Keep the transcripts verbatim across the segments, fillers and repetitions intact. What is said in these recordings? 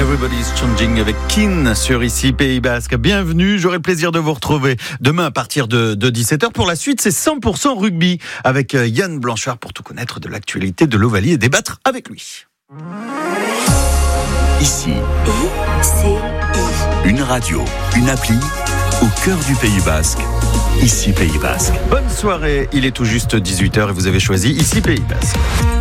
Everybody's Changing avec Kin sur ici Pays Basque. Bienvenue, j'aurai le plaisir de vous retrouver demain à partir de, de dix-sept heures. Pour la suite, c'est cent pour cent rugby avec Yann Blanchard pour tout connaître de l'actualité de l'Ovalie et débattre avec lui. Ici, I C I. Une radio, une appli au cœur du Pays Basque. Ici Pays Basque. Bonne soirée, il est tout juste dix-huit heures et vous avez choisi Ici Pays Basque.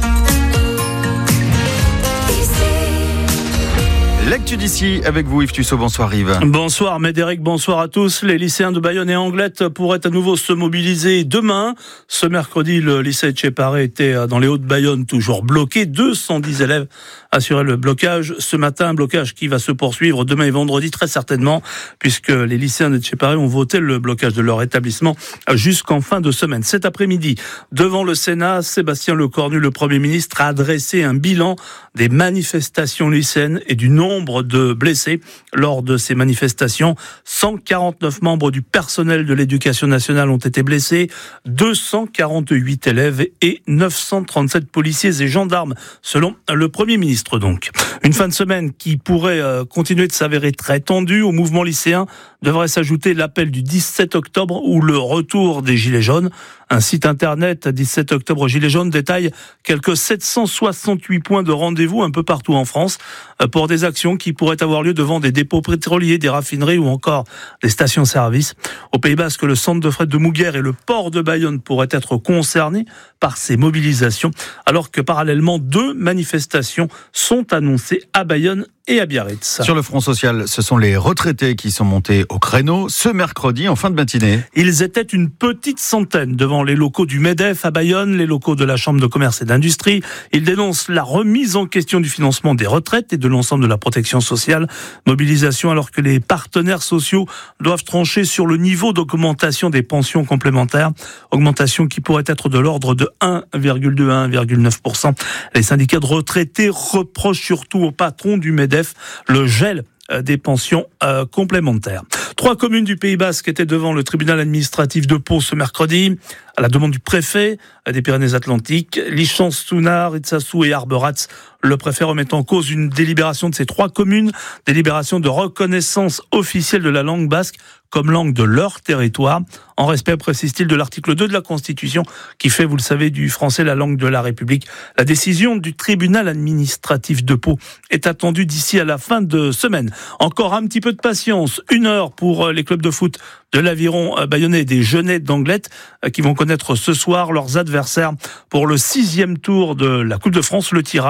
L'actu d'ici avec vous Yves Tussaud, bonsoir Yves. Bonsoir Médéric, bonsoir à tous. Les lycéens de Bayonne et Anglet pourraient à nouveau se mobiliser demain. Ce mercredi, le lycée Etxepare était dans les Hauts-de-Bayonne toujours bloqué. deux cent dix élèves assuraient le blocage ce matin, un blocage qui va se poursuivre demain et vendredi très certainement, puisque les lycéens d'Etxepare ont voté le blocage de leur établissement jusqu'en fin de semaine. Cet après-midi, devant le Sénat, Sébastien Lecornu, le Premier ministre, a adressé un bilan des manifestations lycéennes et du nombre de blessés lors de ces manifestations. cent quarante-neuf membres du personnel de l'éducation nationale ont été blessés, deux cent quarante-huit élèves et neuf cent trente-sept policiers et gendarmes, selon le Premier ministre donc. Une fin de semaine qui pourrait continuer de s'avérer très tendue. Au mouvement lycéen devrait s'ajouter l'appel du dix-sept octobre ou le retour des Gilets jaunes. Un site internet dix-sept octobre Gilets jaunes détaille quelques sept cent soixante-huit points de rendez-vous un peu partout en France pour des actions qui pourraient avoir lieu devant des dépôts pétroliers, des raffineries ou encore des stations-service. Au Pays Basque, le centre de fret de Mouguer et le port de Bayonne pourraient être concernés par ces mobilisations, alors que parallèlement, deux manifestations sont annoncées à Bayonne et à Biarritz. Sur le front social, ce sont les retraités qui sont montés au créneau ce mercredi en fin de matinée. Ils étaient une petite centaine devant les locaux du MEDEF à Bayonne, les locaux de la Chambre de commerce et d'industrie. Ils dénoncent la remise en question du financement des retraites et de l'ensemble de la protection sociale. Mobilisation alors que les partenaires sociaux doivent trancher sur le niveau d'augmentation des pensions complémentaires. Augmentation qui pourrait être de l'ordre de un virgule deux à un virgule neuf pour cent. Les syndicats de retraités reprochent surtout au patron du MEDEF le gel des pensions euh, complémentaires. Trois communes du Pays Basque étaient devant le tribunal administratif de Pau ce mercredi, à la demande du préfet des Pyrénées-Atlantiques. Lichens, Sounar, Itzazu et Arberatz. Le préfet remet en cause une délibération de ces trois communes, délibération de reconnaissance officielle de la langue basque comme langue de leur territoire, en respect, précise-t-il, de l'article deux de la Constitution, qui fait, vous le savez, du français la langue de la République. La décision du tribunal administratif de Pau est attendue d'ici à la fin de semaine. Encore un petit peu de patience, une heure pour les clubs de foot de l'Aviron bayonnais et des Jeunets d'Anglet, qui vont connaître ce soir leurs adversaires pour le sixième tour de la Coupe de France, le tirage.